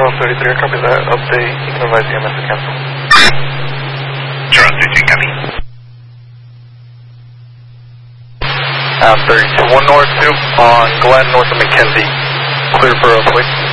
Charles 33, copy that. Update. You can advise EMS to cancel. Charles 33, copy. 32, 1 North 2 on Glen, north of McKenzie. Clear for earthquake.